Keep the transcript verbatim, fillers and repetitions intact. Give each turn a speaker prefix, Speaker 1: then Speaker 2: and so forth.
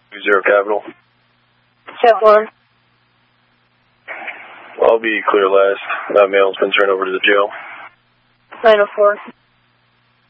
Speaker 1: Zero Capital.
Speaker 2: Check one.
Speaker 1: I'll be clear last. That mail's been turned over to the jail.
Speaker 2: nine oh four.